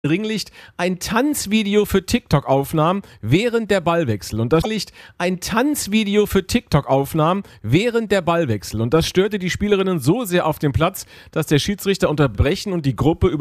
Ringlicht ein Tanzvideo für TikTok aufnahm während der Ballwechsel. Und das störte die Spielerinnen so sehr auf dem Platz, dass der Schiedsrichter unterbrechen und die Gruppe über